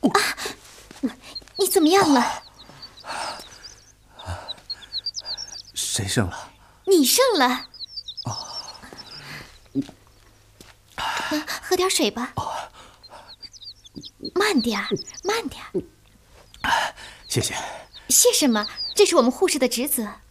你怎么样了？ 谁胜了？ 你胜了。喝点水吧。慢点儿，慢点儿。 谢谢。 谢什么？这是我们护士的职责。